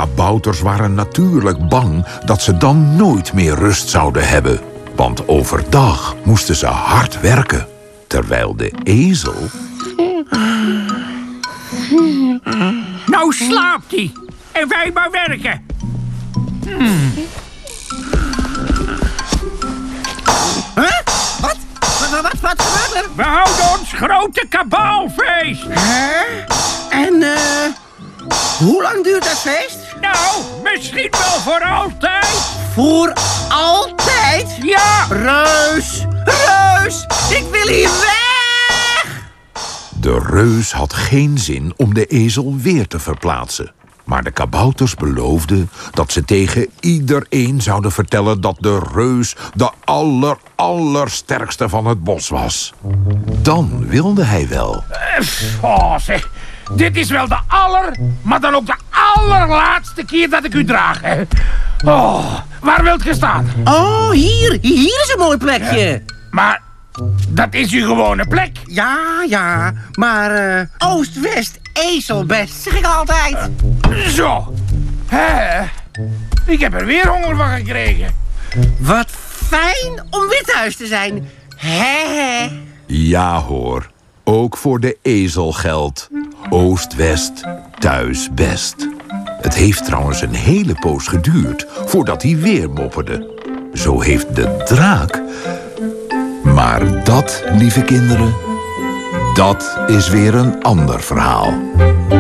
kabouters waren natuurlijk bang dat ze dan nooit meer rust zouden hebben. Want overdag moesten ze hard werken. Terwijl de ezel... Nou slaapt hij. En wij maar werken. Huh? Wat? Wat gebeurt er? We houden ons grote kabaalfeest. En, hoe lang duurt dat feest? Nou, misschien wel voor altijd. Voor altijd? Ja. Reus! Reus! Ik wil hier weg! De reus had geen zin om de ezel weer te verplaatsen. Maar de kabouters beloofden dat ze tegen iedereen zouden vertellen dat de reus de allersterkste van het bos was. Dan wilde hij wel. Oh, zeg. Dit is wel de maar dan ook de allerlaatste keer dat ik u draag. Hè. Oh, waar wilt je staan? Oh, hier. Hier is een mooi plekje. Maar dat is uw gewone plek. Ja. Maar oost-west, ezelbest, zeg ik altijd. Zo. Ik heb er weer honger van gekregen. Wat fijn om withuis te zijn. Hè? Ja hoor, ook voor de ezel geldt. Oost-west, thuis best. Het heeft trouwens een hele poos geduurd voordat hij weer mopperde. Zo heeft de draak... Maar dat, lieve kinderen, dat is weer een ander verhaal.